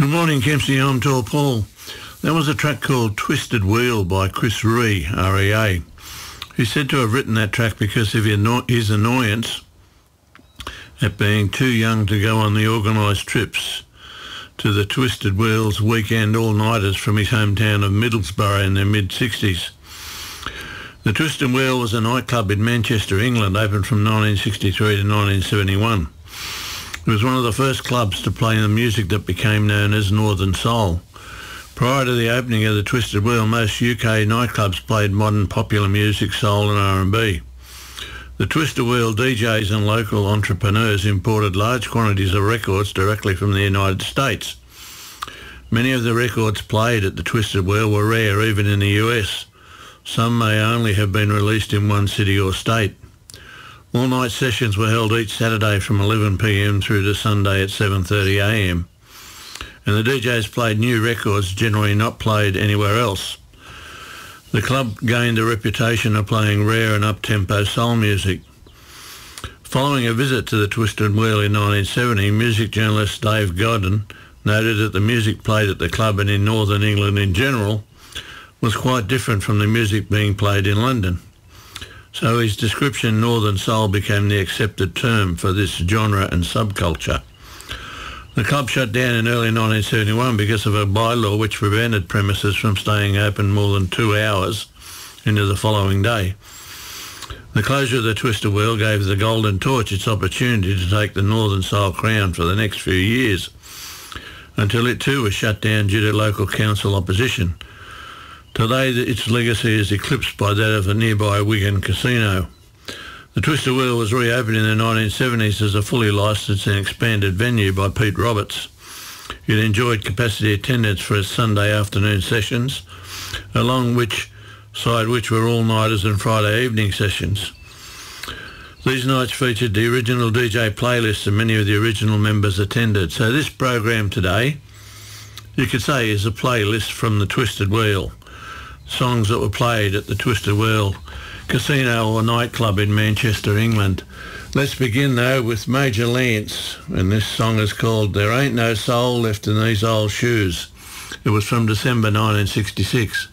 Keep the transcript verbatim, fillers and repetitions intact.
Good morning, Kempsey. I'm Tall Paul. That was a track called Twisted Wheel by Chris Ree, R E A. He's said to have written that track because of his annoyance at being too young to go on the organised trips to the Twisted Wheels weekend all-nighters from his hometown of Middlesbrough in the mid-sixties. The Twisted Wheel was a nightclub in Manchester, England, opened from nineteen sixty-three to nineteen seventy-one. It was one of the first clubs to play the music that became known as Northern Soul. Prior to the opening of the Twisted Wheel, most U K nightclubs played modern popular music, soul and R and B. The Twisted Wheel D Js and local entrepreneurs imported large quantities of records directly from the United States. Many of the records played at the Twisted Wheel were rare even in the U S. Some may only have been released in one city or state. All-night sessions were held each Saturday from eleven p m through to Sunday at seven thirty a m and the D Js played new records generally not played anywhere else. The club gained a reputation of playing rare and up-tempo soul music. Following a visit to the Twisted Wheel in nineteen seventy, music journalist Dave Godden noted that the music played at the club and in Northern England in general was quite different from the music being played in London. So his description, Northern Soul, became the accepted term for this genre and subculture. The club shut down in early nineteen seventy-one because of a bylaw which prevented premises from staying open more than two hours into the following day. The closure of the Twisted Wheel gave the Golden Torch its opportunity to take the Northern Soul crown for the next few years, until it too was shut down due to local council opposition. Today, its legacy is eclipsed by that of the nearby Wigan Casino. The Twisted Wheel was reopened in the nineteen seventies as a fully licensed and expanded venue by Pete Roberts. It enjoyed capacity attendance for its Sunday afternoon sessions, along which side which were all-nighters and Friday evening sessions. These nights featured the original D J playlists and many of the original members attended. So this program today, you could say, is a playlist from the Twisted Wheel. Songs that were played at the Twisted Wheel Casino or nightclub in Manchester, England. Let's begin though with Major Lance, and this song is called There Ain't No Soul Left in These Old Shoes. It was from December nineteen sixty-six.